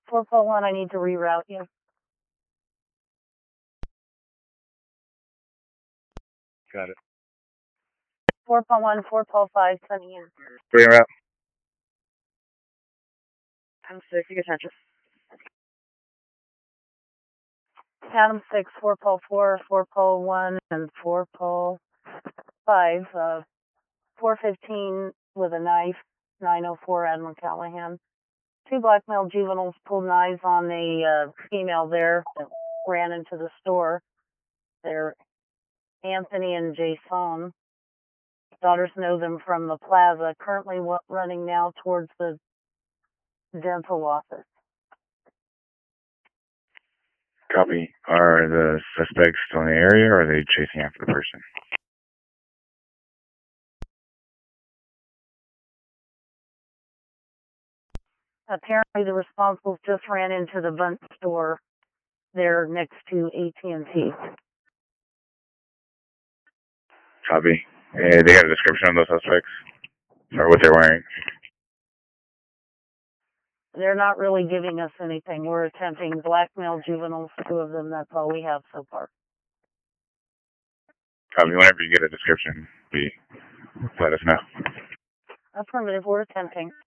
4-1, I need to reroute you. Got it. 4-1, 4-5, sending in. Reroute. I'm 6, you get attention. Adam 6, 4-4, 4-1, and 4-5. 415 with a knife, 904 Admiral Callahan. 2 blackmail juveniles pulled knives on a female there that ran into the store. They're Anthony and Jason. Daughters know them from the plaza, currently running now towards the dental office. Copy. Are the suspects still in the area, or are they chasing after the person? Apparently the responsibles just ran into the Bunt store there next to AT&T. Copy. They got a description of those suspects? Or what they're wearing? They're not really giving us anything. We're attempting blackmail juveniles, 2 of them. That's all we have so far. Copy. Whenever you get a description, let us know. Affirmative, we're attempting.